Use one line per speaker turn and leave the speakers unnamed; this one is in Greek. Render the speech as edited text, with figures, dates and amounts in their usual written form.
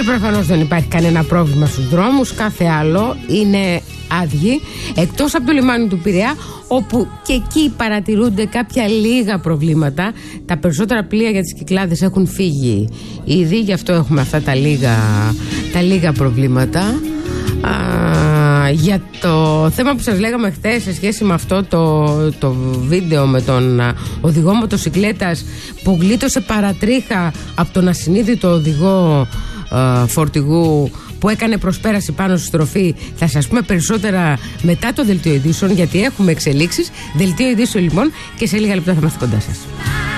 προφανώς δεν υπάρχει κανένα πρόβλημα στους δρόμους. Κάθε άλλο είναι άδειοι, εκτός από το λιμάνι του Πειραιά, όπου και εκεί παρατηρούνται κάποια λίγα προβλήματα. Τα περισσότερα πλοία για τις Κυκλάδες έχουν φύγει ήδη, γι' αυτό έχουμε αυτά τα λίγα προβλήματα. Για το θέμα που σας λέγαμε χθες σε σχέση με αυτό το βίντεο με τον οδηγό μοτοσικλέτας που γλίτωσε παρατρίχα από τον ασυνείδητο οδηγό φορτηγού που έκανε προσπέραση πάνω στη στροφή, θα σας πούμε περισσότερα μετά το δελτίο ειδήσεων, γιατί έχουμε εξελίξεις. Δελτίο ειδήσεων λοιπόν, και σε λίγα λεπτά θα είμαστε κοντά σας.